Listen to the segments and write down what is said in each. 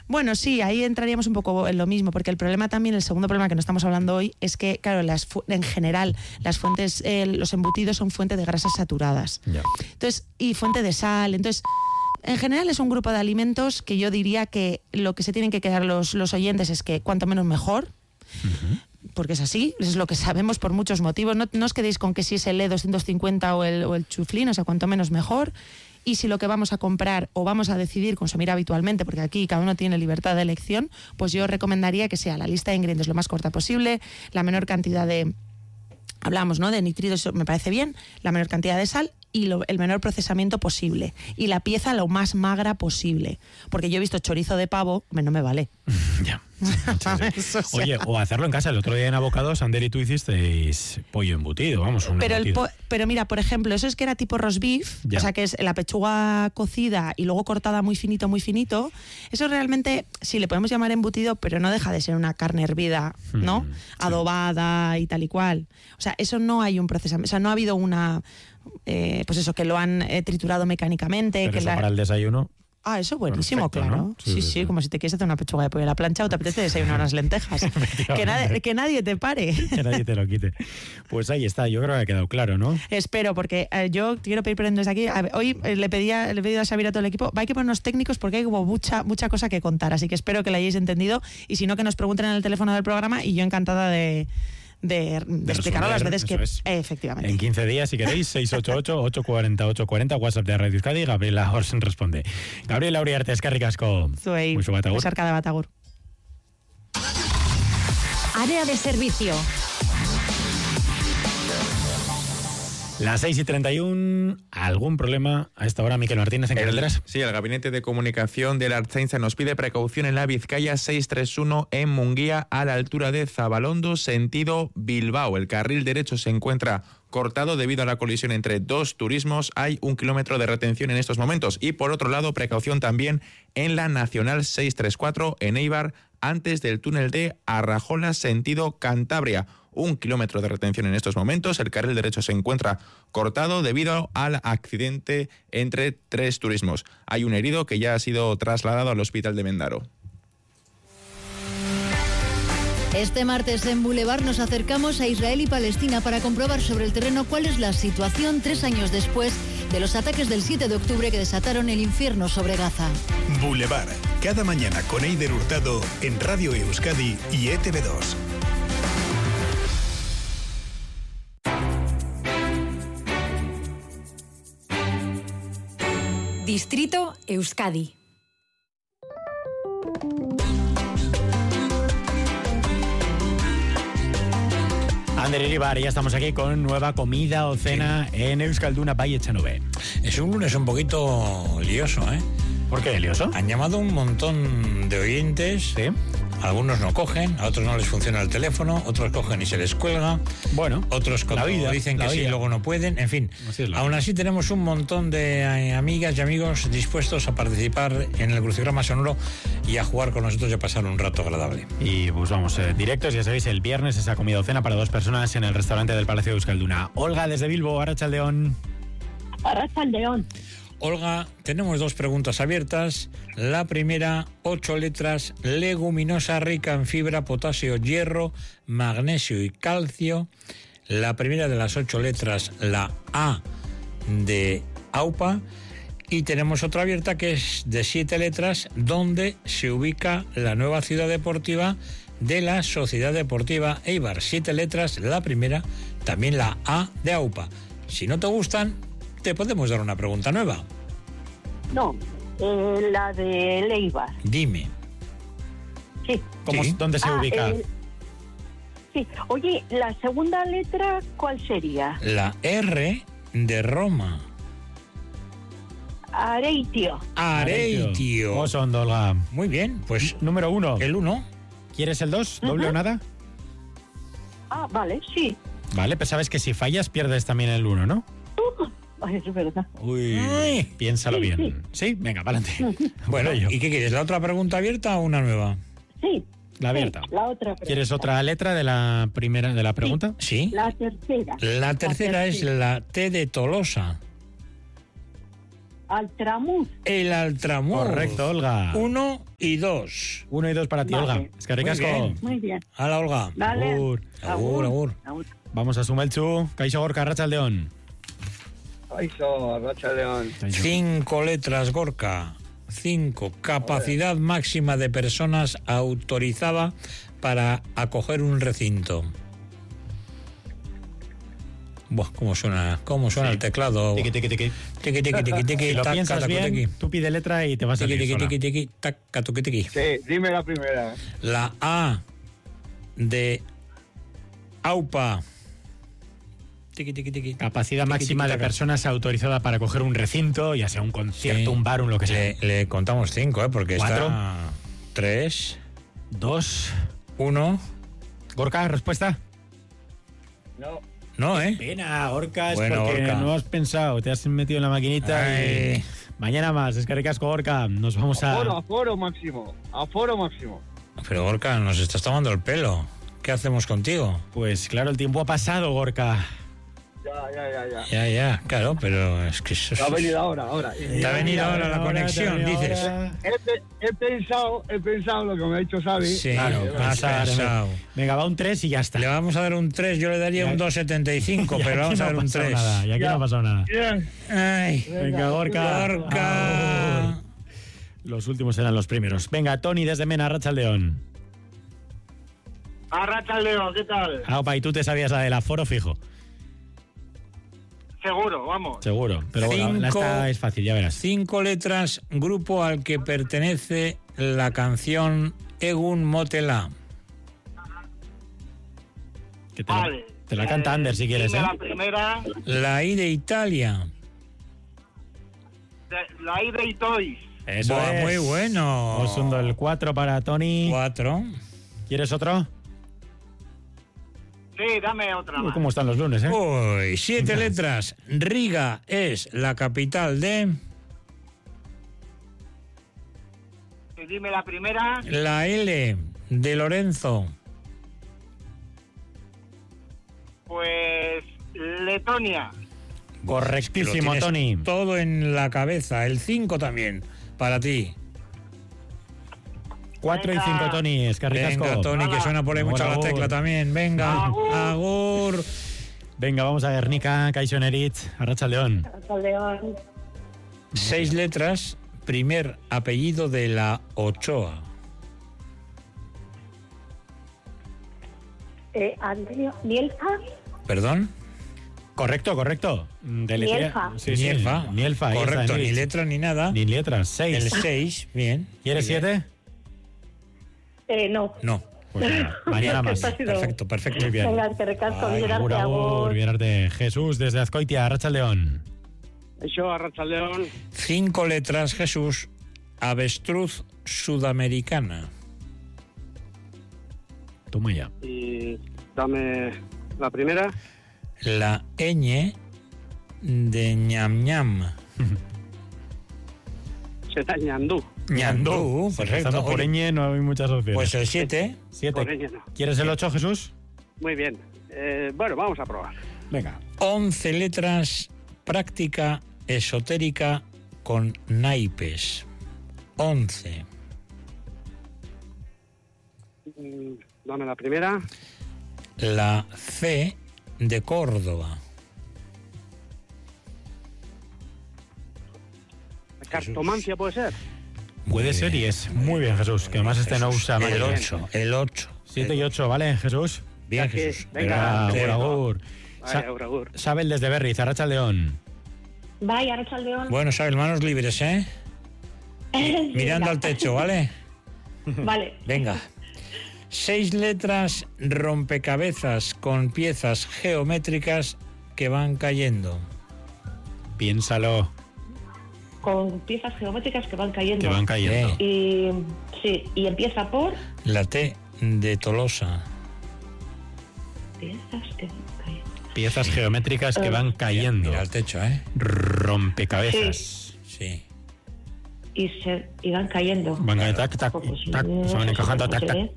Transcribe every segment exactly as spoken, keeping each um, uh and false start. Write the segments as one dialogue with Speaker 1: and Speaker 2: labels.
Speaker 1: Bueno, sí, ahí entraríamos un poco en lo mismo, porque el problema también, el segundo problema que no estamos hablando hoy, es que, claro, las fu- en general, las fuentes, eh, los embutidos son fuente de grasas saturadas.
Speaker 2: Ya.
Speaker 1: Entonces, y fuente de sal. Entonces, en general es un grupo de alimentos que yo diría que lo que se tienen que quedar los, los oyentes es que cuanto menos mejor. Uh-huh. Porque es así, es lo que sabemos por muchos motivos. No, no os quedéis con que si es el E doscientos cincuenta o el, o el chuflín, o sea, cuanto menos mejor. Y si lo que vamos a comprar o vamos a decidir consumir habitualmente, porque aquí cada uno tiene libertad de elección, pues yo recomendaría que sea la lista de ingredientes lo más corta posible, la menor cantidad de, hablamos, ¿no?, de nitritos, me parece bien, la menor cantidad de sal y lo, el menor procesamiento posible. Y la pieza lo más magra posible. Porque yo he visto chorizo de pavo, no me vale.
Speaker 2: Ya. Sí, sí, sí. Oye, o hacerlo en casa. El otro día en Abocados, Ander y tú hicisteis pollo embutido, vamos, un
Speaker 1: pero, el
Speaker 2: embutido.
Speaker 1: po- pero mira, por ejemplo, eso es que era tipo roast beef, ya. O sea, que es la pechuga cocida y luego cortada muy finito, muy finito. Eso realmente, sí, le podemos llamar embutido, pero no deja de ser una carne hervida, ¿no? Mm, sí. Adobada y tal y cual. O sea, eso no hay un procesamiento, o sea, no ha habido una... Eh, pues eso, que lo han eh, triturado mecánicamente.
Speaker 2: Pero
Speaker 1: que
Speaker 2: eso
Speaker 1: la...
Speaker 2: para el desayuno...
Speaker 1: Ah, eso buenísimo,
Speaker 2: perfecto,
Speaker 1: claro.
Speaker 2: ¿no?
Speaker 1: Sí, sí,
Speaker 2: sí,
Speaker 1: sí,
Speaker 2: sí,
Speaker 1: como si te quieres hacer una pechuga de pollo a la plancha o te apetece desayunar unas lentejas. que, nadie, que nadie te pare.
Speaker 2: Que nadie te lo quite. Pues ahí está, yo creo que ha quedado claro, ¿no?
Speaker 1: Espero, porque eh, yo quiero pedir perdón desde aquí. A ver, hoy eh, le, pedía, le he pedido a Xavier a todo el equipo, hay que ponernos técnicos porque hay como mucha, mucha cosa que contar, así que espero que la hayáis entendido y si no, que nos pregunten en el teléfono del programa y yo encantada de... de, de, de explicarlo las veces que...
Speaker 2: Es.
Speaker 1: Eh, efectivamente.
Speaker 2: En quince días, si queréis, seis ocho ocho, ocho cuatro cero, ocho cuatro cero, WhatsApp de Radio Euskadi, Gabriela os responde. Gabriela Uriarte, eskerrik asko.
Speaker 1: Zuei, besarka de Batagur.
Speaker 3: Área de servicio.
Speaker 2: Las seis y treinta y uno, ¿algún problema a esta hora, Miquel Martínez, en carreteras?
Speaker 4: Sí, el Gabinete de Comunicación de la Ertzaintza nos pide precaución en la Vizcaya seiscientos treinta y uno en Munguía, a la altura de Zabalondo, sentido Bilbao. El carril derecho se encuentra cortado debido a la colisión entre dos turismos. Hay un kilómetro de retención en estos momentos. Y por otro lado, precaución también en la Nacional seiscientos treinta y cuatro en Eibar, antes del túnel de Arrajola, sentido Cantabria. Un kilómetro de retención en estos momentos. El carril derecho se encuentra cortado debido al accidente entre tres turismos. Hay un herido que ya ha sido trasladado al hospital de Mendaro.
Speaker 5: Este martes en Boulevard nos acercamos a Israel y Palestina para comprobar sobre el terreno cuál es la situación tres años después de los ataques del siete de octubre que desataron el infierno sobre Gaza.
Speaker 6: Boulevard, cada mañana con Eider Hurtado en Radio Euskadi y E T V dos.
Speaker 3: Distrito Euskadi.
Speaker 2: Ander Iribar, ya estamos aquí con nueva comida o cena sí. en Euskalduna Valle Echenove.
Speaker 7: Es un lunes un poquito lioso, ¿eh?
Speaker 2: ¿Por qué lioso?
Speaker 7: Han llamado un montón de oyentes.
Speaker 2: Sí.
Speaker 7: Algunos no cogen, a otros no les funciona el teléfono, otros cogen y se les cuelga.
Speaker 2: Bueno,
Speaker 7: otros cuando
Speaker 2: la vida,
Speaker 7: dicen que
Speaker 2: la
Speaker 7: sí,
Speaker 2: vida.
Speaker 7: luego no pueden. En fin,
Speaker 2: así
Speaker 7: aún así tenemos un montón de eh, amigas y amigos dispuestos a participar en el crucigrama sonoro y a jugar con nosotros y a pasar un rato agradable.
Speaker 2: Y pues vamos, eh, directos, ya sabéis, el viernes esa comida o cena para dos personas en el restaurante del Palacio de Euskalduna. Olga, desde Bilbo, Arratsaldeon.
Speaker 8: Arratsaldeon.
Speaker 7: Olga, tenemos dos preguntas abiertas. La primera, ocho letras, leguminosa rica en fibra, potasio, hierro, magnesio y calcio. La primera de las ocho letras, la A de AUPA. Y tenemos otra abierta que es de siete letras, donde se ubica la nueva ciudad deportiva de la Sociedad Deportiva Eibar. Siete letras, la primera, también la A de AUPA. Si no te gustan, te podemos dar una pregunta nueva.
Speaker 8: No, eh, la de Eibar.
Speaker 7: Dime.
Speaker 8: Sí.
Speaker 2: ¿Cómo,
Speaker 7: sí.
Speaker 2: ¿Dónde se
Speaker 8: ah,
Speaker 2: ubica?
Speaker 8: Eh, sí. Oye, ¿la segunda letra cuál sería?
Speaker 7: La R de Roma.
Speaker 8: Areitio.
Speaker 7: Areitio.
Speaker 2: ¿Cómo son, Olga?
Speaker 7: Muy bien, pues...
Speaker 2: Número uno.
Speaker 7: El uno.
Speaker 2: ¿Quieres el dos? ¿Doble uh-huh. o nada?
Speaker 8: Ah, vale, sí.
Speaker 2: Vale, pero sabes que si fallas pierdes también el uno, ¿no?
Speaker 8: Uh, eso es verdad.
Speaker 2: Uy, Ay. piénsalo
Speaker 8: sí,
Speaker 2: bien.
Speaker 8: Sí,
Speaker 2: ¿Sí? Venga, para adelante.
Speaker 7: Uh-huh. Bueno, yo. ¿Y qué quieres? ¿La otra pregunta abierta o una nueva?
Speaker 8: Sí.
Speaker 2: La abierta.
Speaker 8: Sí, la otra pregunta.
Speaker 2: ¿Quieres otra letra de la primera de la pregunta?
Speaker 7: Sí.
Speaker 8: La tercera.
Speaker 7: La tercera
Speaker 8: la
Speaker 7: es la T de Tolosa.
Speaker 8: Altramuz.
Speaker 7: El Altramuz.
Speaker 2: Correcto, Olga.
Speaker 7: Uno y dos.
Speaker 2: Uno y dos para ti,
Speaker 8: Vale.
Speaker 2: Olga. Es que
Speaker 7: Muy
Speaker 2: ricasco.
Speaker 7: bien.
Speaker 8: Muy bien.
Speaker 7: Hala, Olga.
Speaker 8: Vale.
Speaker 2: Agur.
Speaker 7: Agur, agur.
Speaker 8: Agur.
Speaker 2: Vamos a Sumelchu. Kaixo Gorka, Arratsaldeon.
Speaker 9: Eso, Arracha León.
Speaker 7: Cinco letras, Gorka. Cinco. Capacidad máxima de personas autorizada para acoger un recinto. Buah, ¿cómo suena? ¿Cómo suena
Speaker 2: Sí.
Speaker 7: el teclado?
Speaker 2: Tiqui, tiqui, tiqui.
Speaker 7: Tiqui, tiqui, tiqui, tiqui,
Speaker 2: Si lo
Speaker 7: taca,
Speaker 2: piensas
Speaker 7: tacu,
Speaker 2: bien,
Speaker 7: tiqui.
Speaker 2: tú pide letra y te vas a
Speaker 7: Tiqui,
Speaker 2: salir
Speaker 7: tiqui,
Speaker 2: sola.
Speaker 7: tiqui, tiqui, taca, tuqui, tiqui.
Speaker 9: Sí, dime la primera.
Speaker 7: La A de AUPA. Tiqui, tiqui, tiqui.
Speaker 2: Capacidad
Speaker 7: Tiqui,
Speaker 2: máxima
Speaker 7: tiqui,
Speaker 2: de
Speaker 7: taca.
Speaker 2: personas autorizada para coger un recinto, ya sea un concierto,
Speaker 7: Sí.
Speaker 2: un bar, un lo que sea.
Speaker 7: Le, le contamos cinco, ¿eh? Porque
Speaker 2: Cuatro.
Speaker 7: está... Tres,
Speaker 2: Dos.
Speaker 7: uno...
Speaker 2: Gorka, respuesta.
Speaker 9: No.
Speaker 7: No, ¿eh?
Speaker 2: Pena, Gorka, es
Speaker 7: Bueno,
Speaker 2: porque
Speaker 7: Gorka.
Speaker 2: no has pensado, te has metido en la maquinita
Speaker 7: Ay.
Speaker 2: y... Mañana más, es que ricasco, Gorka. Nos vamos a...
Speaker 9: Aforo, aforo máximo. Aforo máximo.
Speaker 7: Pero, Gorka, nos estás tomando el pelo. ¿Qué hacemos contigo?
Speaker 2: Pues claro, el tiempo ha pasado, Gorka.
Speaker 9: Ya, ya, ya, ya.
Speaker 7: Ya, ya, claro, pero es que eso
Speaker 9: Te ha
Speaker 7: es...
Speaker 9: venido ahora, ahora.
Speaker 7: Te ha venido ahora la conexión, dices.
Speaker 9: He, pe- he pensado, he pensado lo que me ha dicho Xavi.
Speaker 7: Sí,
Speaker 2: Claro,
Speaker 7: has
Speaker 2: pasar,
Speaker 7: pensado.
Speaker 2: Venga, va un tres y ya está.
Speaker 7: Le vamos a dar un tres, yo le daría
Speaker 2: Ya-
Speaker 7: un dos setenta y cinco,
Speaker 2: Y
Speaker 7: pero
Speaker 2: aquí
Speaker 7: vamos
Speaker 2: no
Speaker 7: a
Speaker 2: ha
Speaker 7: dar un
Speaker 2: pasado
Speaker 7: tres.
Speaker 2: nada, y aquí
Speaker 9: Ya.
Speaker 2: no ha pasado nada.
Speaker 9: Bien.
Speaker 7: Ay,
Speaker 2: Venga, Gorka.
Speaker 7: Gorka.
Speaker 2: Agur. Los últimos eran los primeros. Venga, Tony desde Mena, Arratsaldeon.
Speaker 9: Arracha León, ¿qué tal?
Speaker 2: Aupa, y tú te sabías la del aforo fijo.
Speaker 9: Seguro, vamos.
Speaker 2: Seguro. Pero bueno, la
Speaker 7: Cinco.
Speaker 2: esta es fácil, ya verás.
Speaker 7: Cinco letras, grupo al que pertenece la canción Egun Motela.
Speaker 2: Que te, la-
Speaker 9: Vale.
Speaker 2: te la canta Ander si quieres,
Speaker 9: Dime
Speaker 2: ¿eh?
Speaker 9: La primera,
Speaker 7: La I de Italia.
Speaker 9: de- la I de Itois.
Speaker 2: Eso
Speaker 7: Buah,
Speaker 2: es.
Speaker 7: muy bueno.
Speaker 2: Os hundo el cuatro para Tony.
Speaker 7: Cuatro.
Speaker 2: ¿Quieres otro?
Speaker 9: Sí, dame otra
Speaker 2: Uy,
Speaker 9: más.
Speaker 2: ¿Cómo están los lunes, eh?
Speaker 7: Uy, siete letras. Riga es la capital de...
Speaker 9: Y dime la primera,
Speaker 7: La L de Lorenzo.
Speaker 9: pues Letonia.
Speaker 2: Correctísimo,
Speaker 7: Lo tienes
Speaker 2: Tony.
Speaker 7: todo en la cabeza. El cinco también, para ti.
Speaker 2: cuatro y
Speaker 9: Venga.
Speaker 2: cinco, Tony. Es que ricasco.
Speaker 7: Venga, Tony, que
Speaker 9: Hola.
Speaker 7: suena por ahí mucho la
Speaker 2: Agur,
Speaker 7: tecla
Speaker 2: agur.
Speaker 7: también. Venga,
Speaker 9: Agur.
Speaker 7: agur.
Speaker 2: Venga, vamos a ver, Nika, Kaixo Neritz, Arratsaldeon.
Speaker 8: León.
Speaker 7: Seis letras, primer apellido de la Ochoa.
Speaker 8: Eh, Antonio, Mielfa.
Speaker 7: ¿Perdón?
Speaker 2: Correcto, correcto. Deletrea-
Speaker 8: Mielfa.
Speaker 2: Sí, sí.
Speaker 7: Mielfa.
Speaker 2: Mielfa, ahí está,
Speaker 7: Correcto, ni
Speaker 2: Neritz.
Speaker 7: letra ni nada.
Speaker 2: Ni letras. Seis.
Speaker 7: El seis, bien.
Speaker 2: ¿Quieres
Speaker 7: Muy bien.
Speaker 2: siete?
Speaker 8: Eh, no.
Speaker 7: No.
Speaker 2: Pues venga, mañana más.
Speaker 8: Ha sido-
Speaker 7: Perfecto, perfecto.
Speaker 2: Muy bien.
Speaker 8: Venga, que recasco,
Speaker 2: Ay,
Speaker 8: bien
Speaker 2: agur,
Speaker 8: arte,
Speaker 2: agur,
Speaker 8: agur.
Speaker 2: bien arte. Jesús, desde Azcoitia, Arratsaldeon.
Speaker 9: Eso, Arracha León.
Speaker 7: Cinco letras, Jesús. Avestruz sudamericana.
Speaker 2: Toma ya.
Speaker 9: Y dame la primera.
Speaker 7: La ñ de ñam ñam.
Speaker 9: Será Ñandú.
Speaker 7: Ñandú, perfecto.
Speaker 2: Empezando por
Speaker 7: Oye,
Speaker 2: ñ no hay muchas opciones.
Speaker 7: Pues el siete.
Speaker 2: Siete.
Speaker 9: Por ella no.
Speaker 2: ¿Quieres el ocho, Jesús?
Speaker 9: Muy bien. Eh, bueno, vamos a probar.
Speaker 2: Venga.
Speaker 7: Once letras, práctica esotérica con naipes. Once.
Speaker 9: Mm, Dame la primera.
Speaker 7: La C de Córdoba.
Speaker 9: Cartomancia puede ser.
Speaker 2: Puede ser y es. Muy bien, Jesús. Que además este no usa
Speaker 7: El
Speaker 2: máquina.
Speaker 7: ocho. El ocho.
Speaker 2: Siete y ocho, ¿vale, Jesús?
Speaker 7: Bien,
Speaker 9: Ya que-
Speaker 7: Jesús.
Speaker 9: venga,
Speaker 2: Agur,
Speaker 7: Venga.
Speaker 2: agur. Sa-
Speaker 9: Vaya, Agur.
Speaker 2: Sabel desde Berriz, Arratsaldeon.
Speaker 8: Vaya, Arracha León.
Speaker 7: Bueno, sabes, manos libres, ¿eh? Mirando al techo, ¿vale?
Speaker 8: Vale.
Speaker 7: Venga. Seis letras, rompecabezas con piezas geométricas que van cayendo.
Speaker 2: Piénsalo.
Speaker 8: Con piezas geométricas que van cayendo.
Speaker 2: Que van cayendo.
Speaker 7: Sí.
Speaker 8: Y sí, y empieza por
Speaker 7: La T de Tolosa.
Speaker 8: piezas que van cayendo.
Speaker 2: Piezas geométricas que van cayendo.
Speaker 7: Mira al techo, ¿eh?
Speaker 2: Rompecabezas.
Speaker 7: Sí.
Speaker 8: Y se y van cayendo.
Speaker 2: Van a tac, tac,
Speaker 8: Pues,
Speaker 2: tac.
Speaker 8: eh,
Speaker 2: Se van encajando, tac, tac.
Speaker 8: eh,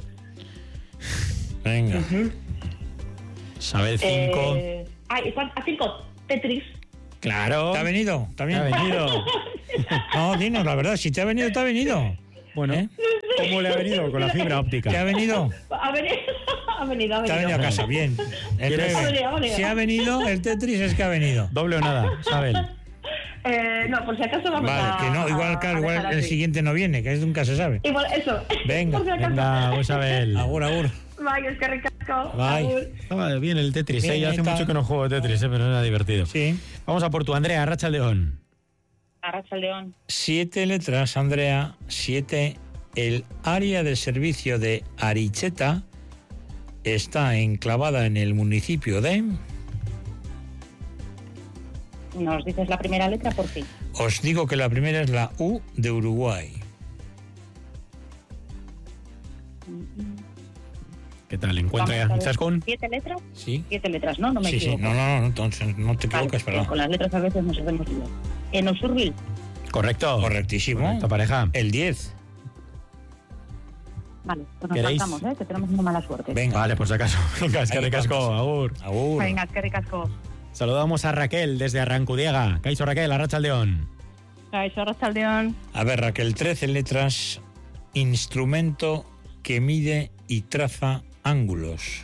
Speaker 7: Venga.
Speaker 2: Sabel cinco.
Speaker 8: Eh, ah, ¿y cuán- a cinco. Tetris.
Speaker 2: Claro.
Speaker 7: ¿Te ha venido?
Speaker 2: ¿Te ha venido?
Speaker 7: No, dinos la verdad, si te ha venido, te ha venido.
Speaker 2: Bueno, ¿eh? ¿Cómo le ha venido? Con la fibra óptica.
Speaker 7: ¿Te ha venido?
Speaker 8: Ha venido, ha venido, ha
Speaker 7: Te ha
Speaker 8: venido.
Speaker 7: venido a casa, bien. El
Speaker 2: ¿Quieres?
Speaker 7: nueve.
Speaker 8: Ha venido, ha venido.
Speaker 7: Si ha venido, el Tetris es que ha venido.
Speaker 2: Doble o nada, Isabel.
Speaker 8: Eh, no, por si acaso vamos
Speaker 7: Vale,
Speaker 8: a...
Speaker 7: que no, igual,
Speaker 8: a-
Speaker 7: claro,
Speaker 8: a
Speaker 7: igual
Speaker 8: dejar
Speaker 7: el
Speaker 8: así.
Speaker 7: siguiente no viene, que nunca se sabe.
Speaker 8: Igual, eso.
Speaker 7: Venga,
Speaker 8: Por si acaso.
Speaker 2: Venga, Isabel.
Speaker 7: Agur, agur.
Speaker 8: Vaya, es que recasco.
Speaker 7: Bye.
Speaker 2: Estaba bien el Tetris,
Speaker 7: Bien,
Speaker 2: ¿eh? Hace
Speaker 7: está.
Speaker 2: mucho que no juego Tetris, ¿eh? Pero era divertido.
Speaker 7: Sí.
Speaker 2: Vamos a por tu Andrea, Arratsaldeon.
Speaker 8: Arratsaldeon.
Speaker 7: Siete letras, Andrea. Siete. El área de servicio de Aricheta está enclavada en el municipio de...
Speaker 8: ¿Nos dices la primera letra por fin?
Speaker 7: Os digo que la primera es la U de Uruguay.
Speaker 2: ¿Qué tal? ¿Encuentra
Speaker 8: Vamos a ver.
Speaker 2: Izaskun?
Speaker 8: ¿Siete letras?
Speaker 7: Sí.
Speaker 8: Siete letras, ¿no? No me
Speaker 7: Sí, sí,
Speaker 8: equivoco.
Speaker 7: no, no, no, entonces no te
Speaker 8: Vale,
Speaker 7: equivocas,
Speaker 8: que
Speaker 7: perdón.
Speaker 8: con las letras a veces nos hacemos lío. En Osurbil.
Speaker 2: Correcto.
Speaker 7: Correctísimo.
Speaker 2: Correcto, pareja.
Speaker 7: El diez.
Speaker 8: Vale, pues nos
Speaker 2: ¿Queréis?
Speaker 8: marcamos, ¿eh? Que tenemos una mala suerte.
Speaker 7: Venga.
Speaker 2: Vale, por si acaso. Venga, es que
Speaker 7: Ahí
Speaker 2: recasco,
Speaker 7: vamos.
Speaker 2: agur.
Speaker 7: Agur.
Speaker 8: Venga, qué ricasco.
Speaker 2: Saludamos a Raquel desde Arrancudiega. Caizo Raquel, Arratsaldeon.
Speaker 8: Eso, Arratsaldeon.
Speaker 7: A ver, Raquel, trece letras. Instrumento que mide y traza ángulos.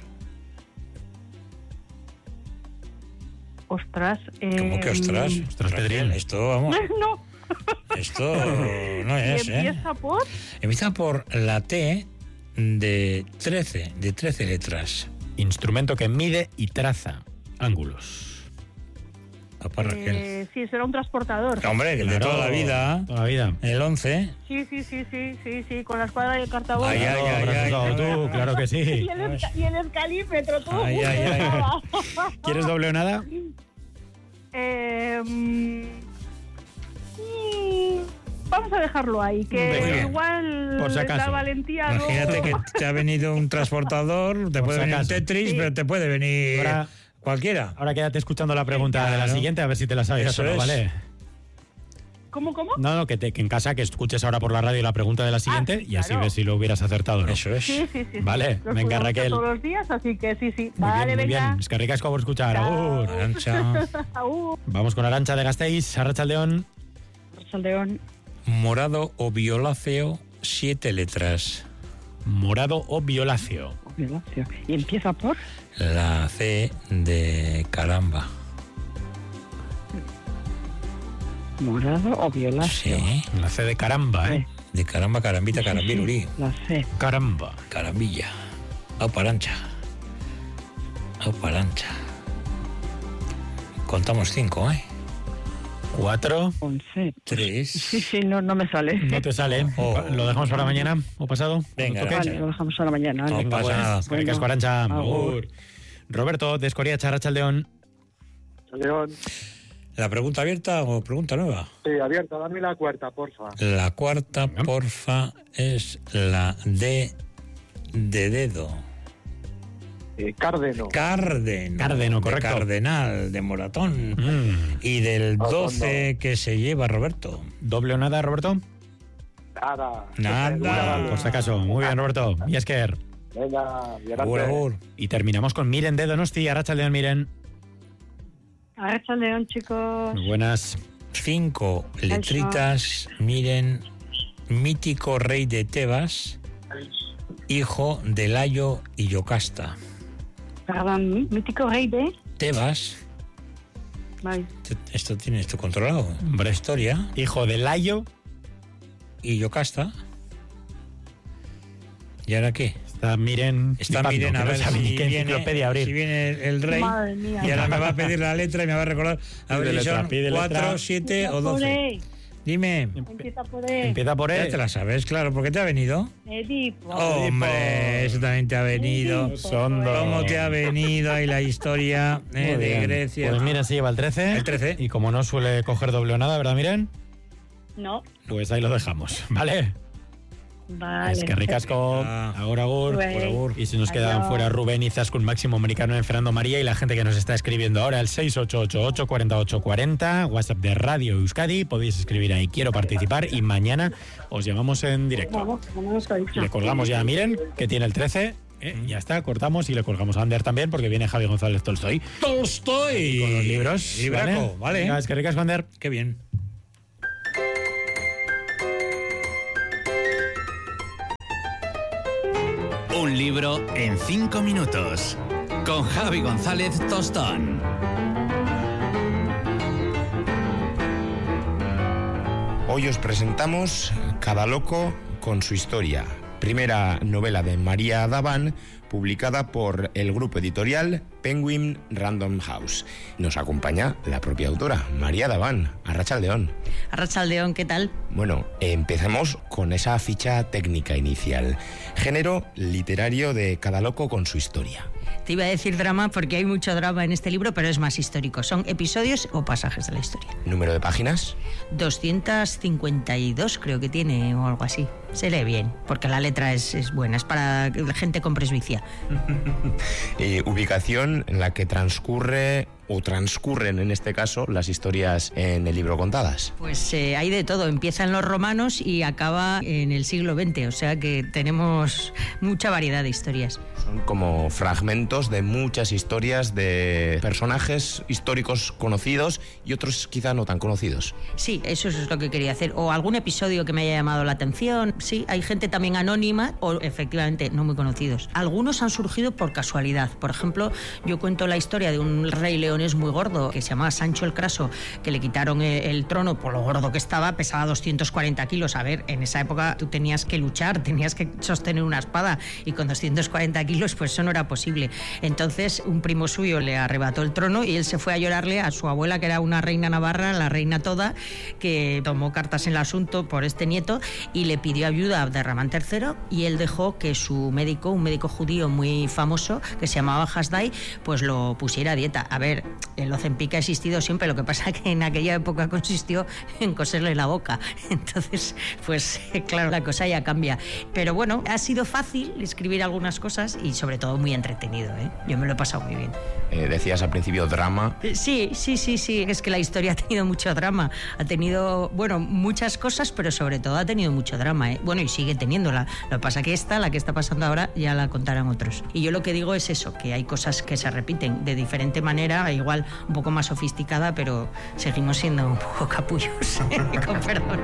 Speaker 8: Ostras. Eh,
Speaker 7: ¿Cómo que ostras?
Speaker 2: Ostras,
Speaker 7: Raquel,
Speaker 2: Pedrín.
Speaker 7: esto, vamos,
Speaker 8: No.
Speaker 7: esto no es,
Speaker 8: ¿Y
Speaker 7: ¿eh?
Speaker 8: empieza por?
Speaker 7: Empieza por la T de trece, de trece letras.
Speaker 2: Instrumento que mide y traza ángulos.
Speaker 7: Papá Raquel.
Speaker 8: Eh, sí, será un transportador.
Speaker 7: Hombre, que el de
Speaker 2: Claro,
Speaker 7: toda la vida.
Speaker 2: Toda la vida.
Speaker 7: El once.
Speaker 8: Sí, sí, sí, sí, sí, sí, con la escuadra y el cartabón.
Speaker 7: Ay, ay,
Speaker 2: Claro,
Speaker 7: ay,
Speaker 2: habrás
Speaker 7: ay,
Speaker 2: usado
Speaker 7: ay,
Speaker 2: tú,
Speaker 7: ay.
Speaker 2: claro que sí.
Speaker 8: Y el, esca- y el escalímetro, tú.
Speaker 7: Ay, ay, ay.
Speaker 2: ¿Quieres doble o nada?
Speaker 8: Eh, mm, mm, vamos a dejarlo ahí, que
Speaker 2: Muy bien.
Speaker 8: igual
Speaker 2: Por si acaso.
Speaker 8: la valentía
Speaker 7: Imagínate
Speaker 8: luego-
Speaker 7: que te ha venido un transportador, te
Speaker 2: Por
Speaker 7: puede
Speaker 2: si
Speaker 7: venir un
Speaker 2: acaso.
Speaker 7: Tetris,
Speaker 8: Sí.
Speaker 7: pero te puede venir
Speaker 2: Ahora-
Speaker 7: cualquiera.
Speaker 2: Ahora quédate escuchando la pregunta de la
Speaker 7: Claro.
Speaker 2: siguiente, a ver si te la sabes
Speaker 7: Eso
Speaker 2: o no,
Speaker 7: es.
Speaker 2: ¿vale?
Speaker 8: ¿Cómo, cómo?
Speaker 2: No, no, que, te, que en casa que escuches ahora por la radio la pregunta de la siguiente
Speaker 8: sí,
Speaker 2: y así
Speaker 8: claro.
Speaker 2: ves si lo hubieras acertado o no.
Speaker 7: Eso es.
Speaker 8: Sí, sí, sí. sí.
Speaker 2: Vale,
Speaker 8: Lo
Speaker 2: venga,
Speaker 8: escuchamos
Speaker 2: Raquel.
Speaker 8: todos los días, así que sí, sí.
Speaker 2: Muy
Speaker 8: vale,
Speaker 2: bien, muy
Speaker 8: venga.
Speaker 2: bien. Es que ricasco por escuchar.
Speaker 8: Chao.
Speaker 2: Agur.
Speaker 7: Arancha.
Speaker 8: Aú.
Speaker 2: Vamos con Arancha de Gasteiz, Arratsaldeon.
Speaker 8: Arratsaldeon.
Speaker 7: Morado o violáceo, siete letras.
Speaker 2: Morado o violáceo.
Speaker 8: ¿Y empieza por?
Speaker 7: La C de caramba.
Speaker 8: Morado o violáceo.
Speaker 7: Sí.
Speaker 2: La C de caramba, ¿eh?
Speaker 7: De caramba, carambita, carambilurí.
Speaker 8: La C.
Speaker 2: Caramba.
Speaker 7: Carambilla. Au parancha. Au parancha. Contamos cinco, ¿eh?
Speaker 2: Cuatro.
Speaker 8: Once.
Speaker 7: Tres.
Speaker 8: Sí, sí, no, no me sale.
Speaker 2: No te sale.
Speaker 7: Oh.
Speaker 2: ¿Lo dejamos para mañana o pasado?
Speaker 7: Venga,
Speaker 2: ¿Cuando toque?
Speaker 7: Arancha.
Speaker 8: Lo dejamos a la mañana.
Speaker 7: No
Speaker 8: vale.
Speaker 7: pasa nada.
Speaker 2: Es que ricasco, Arancha.
Speaker 8: Agur.
Speaker 2: Agur. Roberto de Escoriacha, Arratsaldeon.
Speaker 9: León.
Speaker 7: ¿La pregunta abierta o pregunta nueva?
Speaker 9: Sí, abierta, dame la cuarta, porfa.
Speaker 7: La cuarta, porfa, es la D de dedo.
Speaker 9: Eh, Cárdeno.
Speaker 7: Cárdeno.
Speaker 2: Cárdeno,
Speaker 7: de
Speaker 2: correcto.
Speaker 7: Cardenal, de Moratón.
Speaker 2: Mm.
Speaker 7: Y del
Speaker 9: Otondo.
Speaker 7: doce que se lleva Roberto.
Speaker 2: ¿Doble o nada, Roberto?
Speaker 9: Nada.
Speaker 7: Nada.
Speaker 2: Por si acaso. Muy bien, Roberto. Y Esker.
Speaker 9: Venga, y
Speaker 7: Agur, agur.
Speaker 2: Y terminamos con Miren de Donosti, Arratsaldeon, Miren.
Speaker 8: Arratsaldeon, chicos.
Speaker 2: Muy buenas.
Speaker 7: Cinco letritas, miren, mítico rey de Tebas, hijo de Layo y Yocasta.
Speaker 8: Perdón, mítico rey de...
Speaker 7: Tebas,
Speaker 8: Vale.
Speaker 7: esto tiene esto controlado.
Speaker 2: Hombre.
Speaker 7: Historia
Speaker 2: Hijo de Layo.
Speaker 7: y Yocasta. ¿Y ahora qué?
Speaker 2: Está Miren.
Speaker 7: Está
Speaker 2: flipando,
Speaker 7: miren a
Speaker 2: que no
Speaker 7: ver
Speaker 2: sabe ni
Speaker 7: si
Speaker 2: qué
Speaker 7: viene,
Speaker 2: enciclopedia abrir.
Speaker 7: si viene el, el rey.
Speaker 8: Madre mía.
Speaker 7: Y ahora me va a pedir la letra y me va a recordar a
Speaker 2: Pide
Speaker 7: ver si
Speaker 2: letra,
Speaker 7: son
Speaker 2: pide letra.
Speaker 7: cuatro, siete o
Speaker 8: Empieza por
Speaker 7: doce.
Speaker 8: E.
Speaker 7: Dime,
Speaker 8: Empieza por E.
Speaker 2: Empieza por
Speaker 7: ya
Speaker 2: E.
Speaker 7: te la sabes, claro, porque te ha venido.
Speaker 8: Edipo.
Speaker 7: Hombre, eso también te ha venido.
Speaker 2: Sondo.
Speaker 7: ¿Cómo te ha venido ahí la historia eh,
Speaker 2: Muy
Speaker 7: de
Speaker 2: bien.
Speaker 7: Grecia?
Speaker 2: Pues Miren se lleva el trece.
Speaker 7: El trece.
Speaker 2: Y como no suele coger doble o nada, ¿verdad, Miren?
Speaker 8: No.
Speaker 2: Pues ahí lo dejamos, ¿vale?
Speaker 8: Vale.
Speaker 2: Es que ricasco.
Speaker 7: Ah.
Speaker 2: Agur, agur.
Speaker 8: Rubén.
Speaker 2: Por agur. Y si nos quedan
Speaker 8: Adiós.
Speaker 2: fuera Rubén y Zaskun, Máximo Americano en Fernando María y la gente que nos está escribiendo ahora, el seis ocho ocho ocho, cuatro ocho cuatro cero, WhatsApp de Radio Euskadi. Podéis escribir ahí, quiero participar y mañana os llamamos en directo.
Speaker 8: Vamos, como nos ha dicho.
Speaker 2: Le colgamos ya a Miren, que tiene el trece, Eh, ya está, cortamos y le colgamos a Ander también porque viene Javi González Tolstoy.
Speaker 7: ¡Tolstoy!
Speaker 2: Con los libros.
Speaker 7: Libraco, vale.
Speaker 2: Venga, es que ricas, Ander.
Speaker 7: Qué bien.
Speaker 10: Un libro en cinco minutos. Con Javi González Tostón.
Speaker 11: Hoy os presentamos Cada loco con su historia. Primera novela de María Daván, publicada por el grupo editorial Penguin Random House. Nos acompaña la propia autora, María Daván. Arratsaldeon.
Speaker 12: Arratsaldeon, ¿qué tal?
Speaker 11: Bueno, empecemos con esa ficha técnica inicial. Género literario de Cada loco con su historia.
Speaker 12: Te iba a decir drama porque hay mucho drama en este libro, pero es más histórico. Son episodios o pasajes de la historia.
Speaker 11: ¿Número de páginas?
Speaker 12: doscientas cincuenta y dos creo que tiene o algo así. Se lee bien, porque la letra es, es buena, es para gente con presbicia.
Speaker 11: eh, ubicación en la que transcurre o transcurren en este caso las historias en el libro contadas.
Speaker 12: Pues eh, hay de todo, empieza en los romanos y acaba en el siglo veinte, o sea que tenemos mucha variedad de historias.
Speaker 11: Son como fragmentos de muchas historias de personajes históricos conocidos y otros quizá no tan conocidos.
Speaker 12: Sí, eso es lo que quería hacer, o algún episodio que me haya llamado la atención. Sí, hay gente también anónima o efectivamente no muy conocidos. Algunos han surgido por casualidad. Por ejemplo, yo cuento la historia de un rey leonés muy gordo que se llamaba Sancho el Craso, que le quitaron el, el trono por lo gordo que estaba, pesaba doscientos cuarenta kilos. A ver, en esa época tú tenías que luchar, tenías que sostener una espada y con doscientos cuarenta kilos pues eso no era posible. Entonces un primo suyo le arrebató el trono y él se fue a llorarle a su abuela, que era una reina navarra, la reina toda, que tomó cartas en el asunto por este nieto y le pidió ayuda a Abderramán tercero, y él dejó que su médico, un médico judío muy famoso que se llamaba Hasdai, pues lo pusiera a dieta. A ver, el Ozempic ha existido siempre, lo que pasa que en aquella época consistió en coserle la boca. Entonces, pues claro, la cosa ya cambia. Pero bueno, ha sido fácil escribir algunas cosas y sobre todo muy entretenido, ¿eh? Yo me lo he pasado muy bien.
Speaker 11: Eh, decías al principio drama.
Speaker 12: Sí, sí, sí, sí. Es que la historia ha tenido mucho drama. Ha tenido, bueno, muchas cosas, pero sobre todo ha tenido mucho drama, ¿eh? Bueno, y sigue teniéndola. Lo que pasa que esta, la que está pasando ahora, ya la contarán otros. Y yo lo que digo es eso, que hay cosas que se repiten de diferente manera, igual un poco más sofisticada, pero seguimos siendo un poco capullos, con perdón.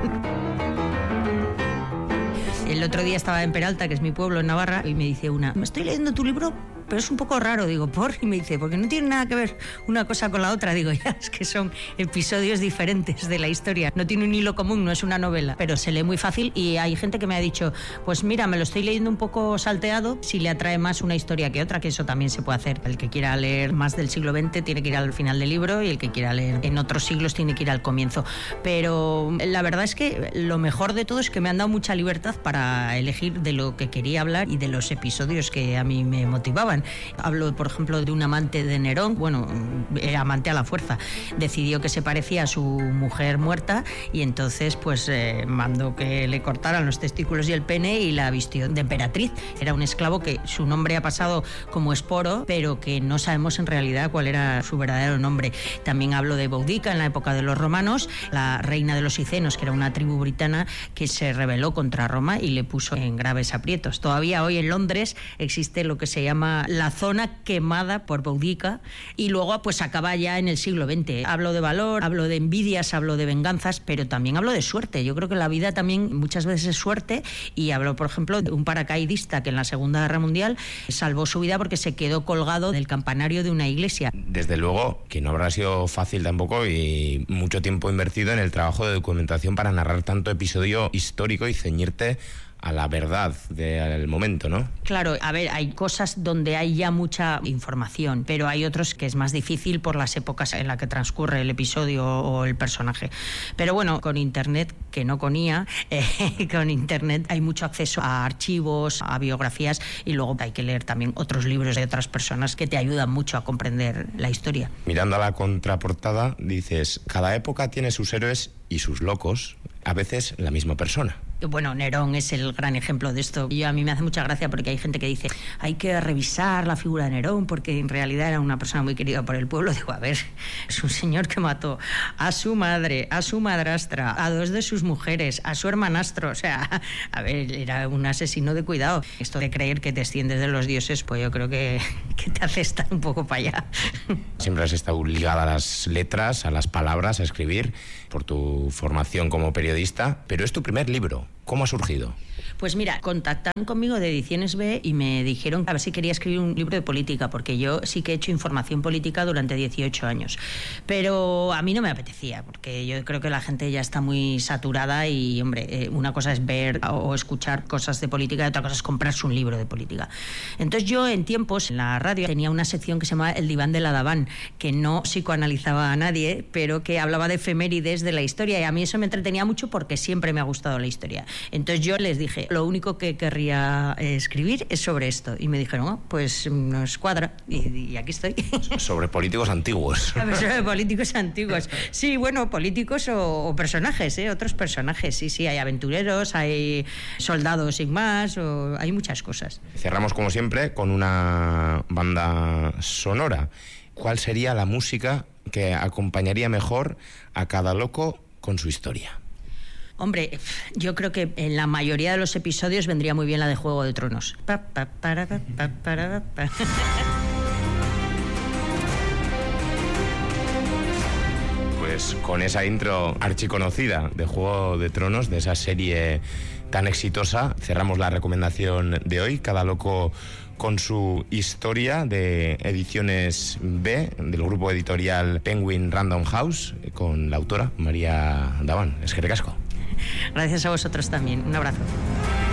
Speaker 12: El otro día estaba en Peralta, que es mi pueblo, en Navarra, y me dice una, me estoy leyendo tu libro, pero es un poco raro. Digo, ¿por? Y me dice, porque no tiene nada que ver una cosa con la otra. Digo, ya, es que son episodios diferentes de la historia. No tiene un hilo común, no es una novela, pero se lee muy fácil. Y hay gente que me ha dicho, pues mira, me lo estoy leyendo un poco salteado, si le atrae más una historia que otra, que eso también se puede hacer. El que quiera leer más del siglo veinte tiene que ir al final del libro, y el que quiera leer en otros siglos tiene que ir al comienzo. Pero la verdad es que lo mejor de todo es que me han dado mucha libertad para elegir de lo que quería hablar y de los episodios que a mí me motivaban. Hablo, por ejemplo, de un amante de Nerón, bueno, era amante a la fuerza, decidió que se parecía a su mujer muerta y entonces pues eh, mandó que le cortaran los testículos y el pene y la vistió de emperatriz. Era un esclavo que su nombre ha pasado como Esporo, pero que no sabemos en realidad cuál era su verdadero nombre. También hablo de Boudica en la época de los romanos, la reina de los Icenos, que era una tribu britana que se rebeló contra Roma y le puso en graves aprietos. Todavía hoy en Londres existe lo que se llama la zona quemada por Boudica, y luego pues acaba ya en el siglo veinte. Hablo de valor, hablo de envidias, hablo de venganzas, pero también hablo de suerte. Yo creo que la vida también muchas veces es suerte, y hablo, por ejemplo, de un paracaidista que en la Segunda Guerra Mundial salvó su vida porque se quedó colgado del campanario de una iglesia.
Speaker 11: Desde luego que no habrá sido fácil tampoco, y mucho tiempo invertido en el trabajo de documentación para narrar tanto episodio histórico y ceñirte a la verdad del momento, ¿no?
Speaker 12: Claro, a ver, hay cosas donde hay ya mucha información, pero hay otros que es más difícil por las épocas en las que transcurre el episodio o el personaje. Pero bueno, con Internet, que no con I A, eh, con Internet hay mucho acceso a archivos, a biografías, y luego hay que leer también otros libros de otras personas que te ayudan mucho a comprender la historia.
Speaker 11: Mirando a la contraportada, dices, cada época tiene sus héroes y sus locos, a veces la misma persona.
Speaker 12: Bueno, Nerón es el gran ejemplo de esto. Y a mí me hace mucha gracia porque hay gente que dice hay que revisar la figura de Nerón porque en realidad era una persona muy querida por el pueblo. Digo, a ver, es un señor que mató a su madre, a su madrastra, a dos de sus mujeres, a su hermanastro. O sea, a ver, era un asesino de cuidado. Esto de creer que desciendes de los dioses, pues yo creo que, que te hace estar un poco para allá.
Speaker 11: Siempre has estado ligada a las letras, a las palabras, a escribir, por tu formación como periodista, pero es tu primer libro. ¿Cómo ha surgido?
Speaker 12: Pues mira, contactaron conmigo de Ediciones B y me dijeron a ver si quería escribir un libro de política, porque yo sí que he hecho información política durante dieciocho años. Pero a mí no me apetecía, porque yo creo que la gente ya está muy saturada y, hombre, eh, una cosa es ver o escuchar cosas de política y otra cosa es comprarse un libro de política. Entonces yo en tiempos, en la radio, tenía una sección que se llamaba El Diván de la Daván, que no psicoanalizaba a nadie, pero que hablaba de efemérides de la historia, y a mí eso me entretenía mucho porque siempre me ha gustado la historia. Entonces yo les dije, lo único que querría escribir es sobre esto. Y me dijeron, oh, pues nos cuadra. Y, y aquí estoy.
Speaker 11: Sobre políticos antiguos.
Speaker 12: A ver, sobre políticos antiguos. Sí, bueno, políticos o, o personajes, ¿eh? Otros personajes. Sí, sí, hay aventureros, hay soldados sin más, o, hay muchas cosas.
Speaker 11: Cerramos, como siempre, con una banda sonora. ¿Cuál sería la música que acompañaría mejor a cada loco con su historia?
Speaker 12: Hombre, yo creo que en la mayoría de los episodios vendría muy bien la de Juego de Tronos. Pa, pa, para, pa, pa, para, pa.
Speaker 11: Pues con esa intro archiconocida de Juego de Tronos, de esa serie tan exitosa, cerramos la recomendación de hoy. Cada loco con su historia, de Ediciones B, del grupo editorial Penguin Random House, con la autora María Daván. Eskerrik asko.
Speaker 12: Gracias a vosotros también. Un abrazo.